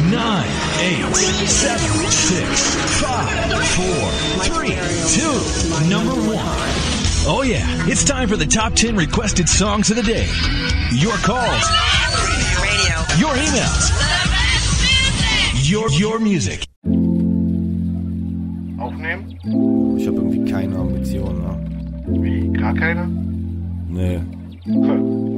9, 8, 7, 6, 5, 4, 3, 2, number 1. Oh yeah, it's time for the top 10 requested songs of the day. Your calls. Radio. Your emails. Your music. Aufnehmen? Ich habe irgendwie keine Ambitionen, ne? Wie? Gar keine? Nee. Okay.